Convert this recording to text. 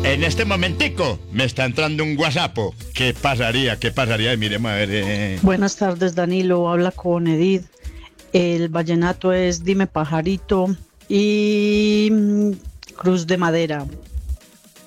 En este momentico me está entrando un WhatsApp. ¿Qué pasaría? ¿Qué pasaría? Miremos a ver. Buenas tardes, Danilo. Habla con Edith. El vallenato es Dime Pajarito y Cruz de Madera.